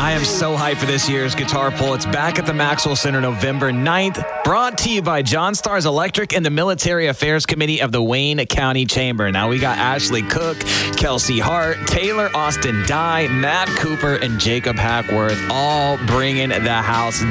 I am so hyped for this year's Guitar Pull. It's back at the Maxwell Center November 9th. Brought to you by John Stars Electric and the Military Affairs Committee of the Wayne County Chamber. Now we got Ashley Cook, Kelsey Hart, Taylor Austin Dye, Matt Cooper, and Jacob Hackworth all bringing the house